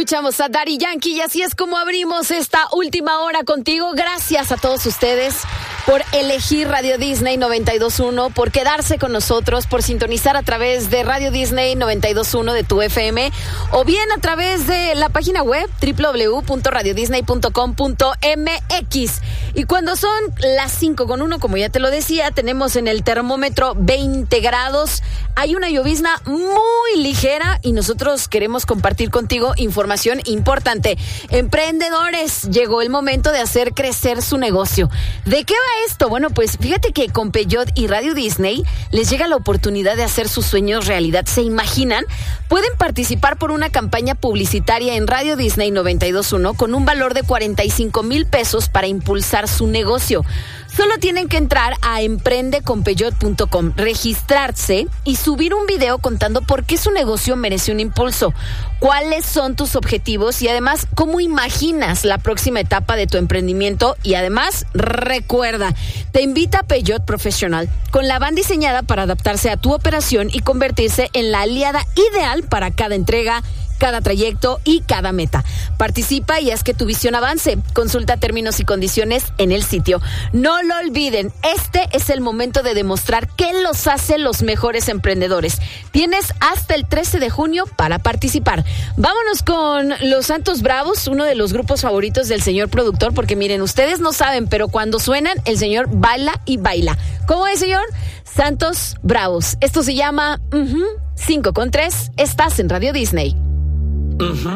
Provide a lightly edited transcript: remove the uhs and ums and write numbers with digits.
escuchamos a Daddy Yankee y así es como abrimos esta última hora contigo. Gracias a todos ustedes por elegir Radio Disney 92.1, por quedarse con nosotros, por sintonizar a través de Radio Disney 92.1 de tu FM o bien a través de la página web www.radiodisney.com.mx. Y cuando son las 5:01, como ya te lo decía, tenemos en el termómetro 20 grados. Hay una llovizna muy ligera y nosotros queremos compartir contigo información importante. Emprendedores, llegó el momento de hacer crecer su negocio. ¿De qué va esto? Bueno, pues fíjate que con Peugeot y Radio Disney les llega la oportunidad de hacer sus sueños realidad. ¿Se imaginan? Pueden participar por una campaña publicitaria en Radio Disney 92.1 con un valor de 45,000 pesos para impulsar su negocio. Solo tienen que entrar a emprendeconpeugeot.com, registrarse y subir un video contando por qué su negocio merece un impulso, cuáles son tus objetivos y además cómo imaginas la próxima etapa de tu emprendimiento. Y además, recuerda, te invita a Peugeot Professional, con la van diseñada para adaptarse a tu operación y convertirse en la aliada ideal para cada entrega, cada trayecto y cada meta. Participa y haz que tu visión avance. Consulta términos y condiciones en el sitio. No lo olviden, este es el momento de demostrar qué los hace los mejores emprendedores. Tienes hasta el 13 de junio para participar. Vámonos con los Santos Bravos, uno de los grupos favoritos del señor productor, porque miren, ustedes no saben, pero cuando suenan, el señor baila y baila. ¿Cómo es, señor? Santos Bravos. Esto se llama 5:3. Estás en Radio Disney.